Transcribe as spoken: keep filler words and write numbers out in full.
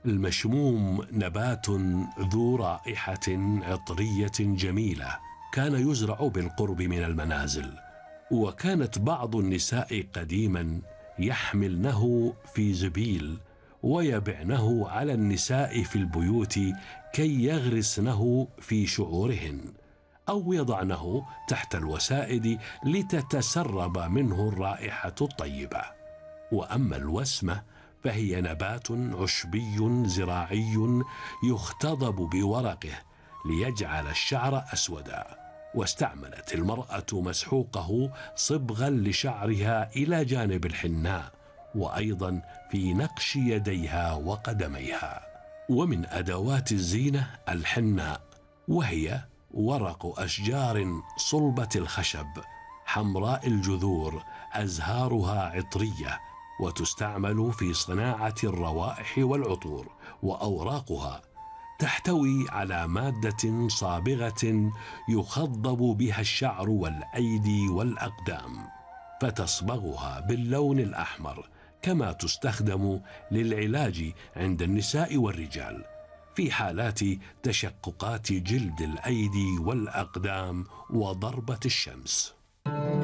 المشموم نبات ذو رائحة عطرية جميلة، كان يزرع بالقرب من المنازل، وكانت بعض النساء قديما يحملنه في زبيل ويبعنه على النساء في البيوت كي يغرسنه في شعورهن، أو يضعنه تحت الوسائد لتتسرب منه الرائحة الطيبة. وأما الوسمة فهي نبات عشبي زراعي يختضب بورقه ليجعل الشعر أسودا، واستعملت المرأة مسحوقه صبغا لشعرها إلى جانب الحناء، وأيضا في نقش يديها وقدميها. ومن أدوات الزينة الحناء، وهي ورق أشجار صلبة الخشب حمراء الجذور، أزهارها عطرية، وتستعمل في صناعة الروائح والعطور، وأوراقها تحتوي على مادة صابغة يخضب بها الشعر والأيدي والأقدام، فتصبغها باللون الأحمر، كما تستخدم للعلاج عند النساء والرجال في حالات تشققات جلد الأيدي والأقدام وضربة الشمس.